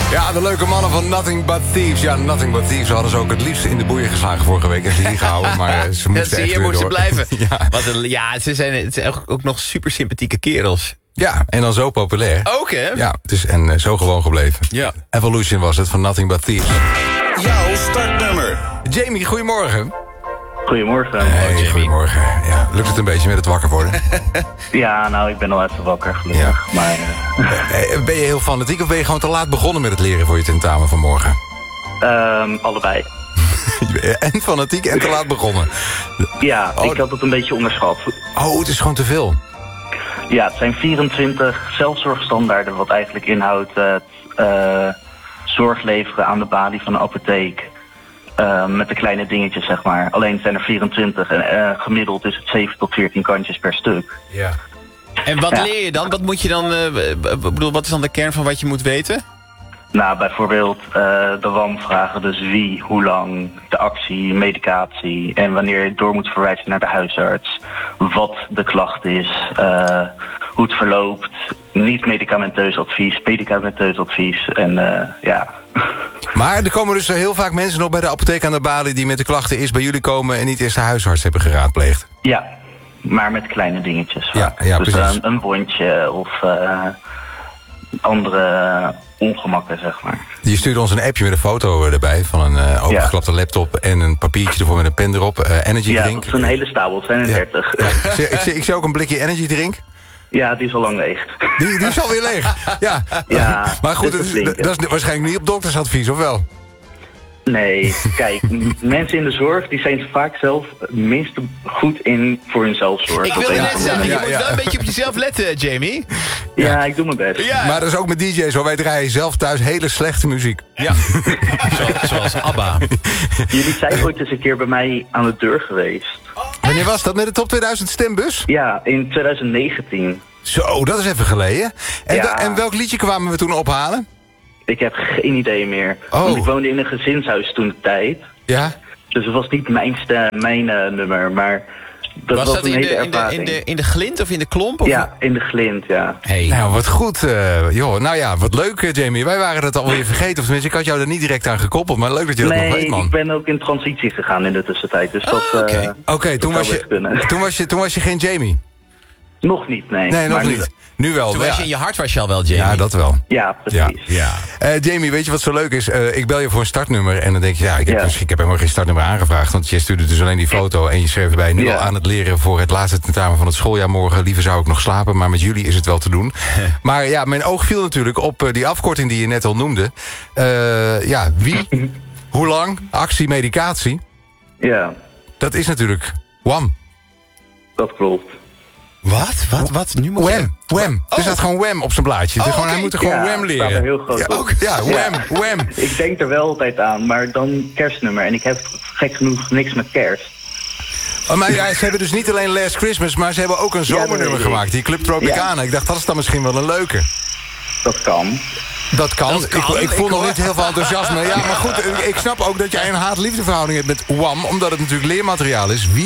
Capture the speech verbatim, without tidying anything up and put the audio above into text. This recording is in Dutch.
Ja, de leuke mannen van Nothing But Thieves. Ja, Nothing But Thieves hadden ze ook het liefst in de boeien geslagen vorige week. En ze hier gehouden, maar uh, ze moesten ja, echt hier weer moesten door. blijven. ja. Wat een, ja, ze zijn, het zijn ook nog super sympathieke kerels. ja, en dan zo populair. Ook, hè? Ja, dus, en uh, zo gewoon gebleven. Ja. Evolution was het, van Nothing But Thieves. Jouw startnummer. Jamie, goedemorgen. Goedemorgen. Hey, Jamie. goedemorgen. Ja, lukt het een beetje met het wakker worden? Ja, nou, ik ben al even wakker, gelukkig. Ja. Maar uh, Eh, ben je heel fanatiek of ben je gewoon te laat begonnen met het leren voor je tentamen van morgen? um, allebei. en fanatiek en te laat begonnen. Ja, Oh. ik had het een beetje onderschat. Oh, het is gewoon te veel. Ja, het zijn vierentwintig zelfzorgstandaarden, wat eigenlijk inhoudt uh, uh, zorg leveren aan de balie van een apotheek. Uh, met de kleine dingetjes, zeg maar. Alleen zijn er vierentwintig en uh, gemiddeld is het zeven tot veertien kantjes per stuk. Ja. En wat Ja. leer je dan? Wat moet je dan... Uh, b- bedoel, wat is dan de kern van wat je moet weten? Nou, bijvoorbeeld uh, de W A M-vragen, dus wie, hoe lang, de actie, medicatie en wanneer je door moet verwijzen naar de huisarts. Wat de klacht is, uh, hoe het verloopt, niet-medicamenteus advies, medicamenteus advies en uh, ja... Maar er komen dus heel vaak mensen nog bij de apotheek aan de balie die met de klachten eerst bij jullie komen en niet eerst de huisarts hebben geraadpleegd. Ja, maar met kleine dingetjes. Ja, vaak. ja, dus precies. een, een wondje of uh, andere ongemakken, zeg maar. Je stuurde ons een appje met een foto erbij van een uh, opengeklapte laptop en een papiertje ervoor met een pen erop. Uh, energy Ja, drink. dat is een hele stapel, het zijn er Ja. dertig. Ja, ik, zie, ik, zie, ik zie ook een blikje energy drink. Ja, die is al lang leeg. Die, die is alweer leeg. Ja, Ja, maar goed, dit dat is is, flink, dat is waarschijnlijk niet op doktersadvies, of wel? Nee, kijk, m- mensen in de zorg die zijn vaak zelf het minst goed in voor hun zelfzorg. Ik Op wilde een net of andere zeggen, je Ja, moet ja. wel een beetje op jezelf letten, Jamie. manier. Ja, ik doe mijn best. Ja, Maar dat is ook met D J's, hoor. Wij draaien zelf thuis hele slechte muziek. ja. Zo, zoals ABBA. Jullie zijn ooit eens een keer bij mij aan de deur geweest. Wanneer was dat met de top tweeduizend stembus? Ja, in twintig negentien. Zo, dat is even geleden. En, Ja. da- en welk liedje kwamen we toen ophalen? Ik heb geen idee meer. Oh. Want ik woonde in een gezinshuis toen de tijd. Ja? Dus het was niet mijn, stem, mijn uh, nummer, maar dat was, Was dat een in hele de, in, de, ervaring. in, de, in de glint of in de klomp? Of Ja, in de glint, ja. Hey. Nou, wat goed. eh, joh, nou ja, wat leuk, eh, Jamie. Wij waren het alweer vergeten. Of tenminste, ik had jou er niet direct aan gekoppeld. Maar leuk dat je dat nog Nee, weet, man. ik ben ook in transitie gegaan in de tussentijd. Dus dat, Ah, oké. eh, Oké, dat toen, zou was best je, kunnen. toen, was je, toen was je geen Jamie. Nog niet, nee. Nee, nog Maar nu- niet. Nu wel. Toen ja. was je in je hart was je al wel, Jamie. Ja, dat wel. Ja, Ja. precies. Ja. Eh, Jamie, weet je wat zo leuk is? Eh, ik bel je voor een startnummer en dan denk je... ja, ik heb, Ja. dus, ik heb helemaal geen startnummer aangevraagd... want je stuurde dus alleen die foto en je schreef erbij... nu Ja. al aan het leren voor het laatste tentamen van het schooljaar morgen. Liever zou ik nog slapen, maar met jullie is het wel te doen. Maar ja, mijn oog viel natuurlijk op eh, die afkorting die je net al noemde. Eh, ja, wie, hoe lang, actie, medicatie... Ja, dat is natuurlijk W A M. dat klopt. Wat? Wat? Wat? Nu moet je... Wham, Wham. Er staat gewoon Wham op zijn blaadje. Dus Oh, gewoon, hij oké. moet er gewoon Ja, Wham staat er leren. heel groot Ja, op. ook, ja, Wham, Wham. Ik denk er wel altijd aan, maar dan kerstnummer. En ik heb gek genoeg niks met kerst. Oh, maar ja, ze hebben dus niet alleen Last Christmas... maar ze hebben ook een zomernummer weet ik. gemaakt. Die Club Tropicana. Ik dacht, dat is dan misschien wel een leuke. Dat kan. Dat kan. Dat kan. Ik, ik voel Ik nog hoor- niet heel veel enthousiasme. Ja, maar goed, ik snap ook dat jij een haat-liefdeverhouding hebt met W A M... omdat het natuurlijk leermateriaal is. Wie